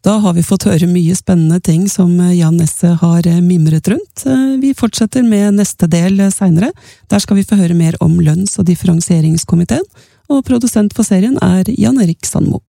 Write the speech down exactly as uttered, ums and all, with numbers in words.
Da har vi fått høre mye spennende ting som Jan Nesse har mimret rundt. Vi fortsetter med neste del senere. Der skal vi få høre mer om lønns- og differensieringskomiteen, og produsent for serien er Jan Erik Sandmo.